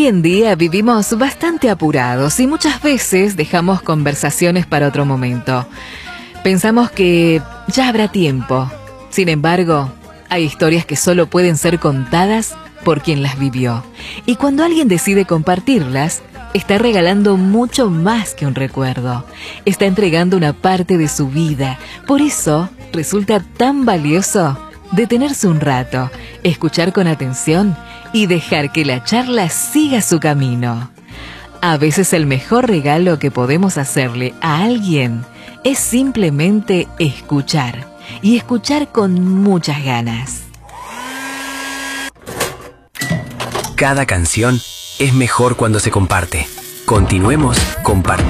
Hoy en día vivimos bastante apurados y muchas veces dejamos conversaciones para otro momento. Pensamos que ya habrá tiempo. Sin embargo, hay historias que solo pueden ser contadas por quien las vivió. Y cuando alguien decide compartirlas, está regalando mucho más que un recuerdo. Está entregando una parte de su vida. Por eso resulta tan valioso detenerse un rato, escuchar con atención y dejar que la charla siga su camino. A veces el mejor regalo que podemos hacerle a alguien es simplemente escuchar, y escuchar con muchas ganas. Cada canción es mejor cuando se comparte. Continuemos compartiendo.